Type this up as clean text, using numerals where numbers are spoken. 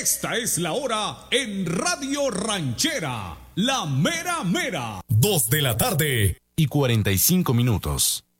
Esta es la hora en Radio Ranchera, la mera mera. 2 de la tarde y 45 minutos.